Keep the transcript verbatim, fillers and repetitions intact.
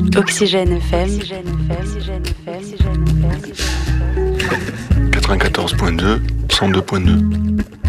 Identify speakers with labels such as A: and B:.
A: Oxygène F M.
B: quatre-vingt-quatorze point deux, cent deux point deux.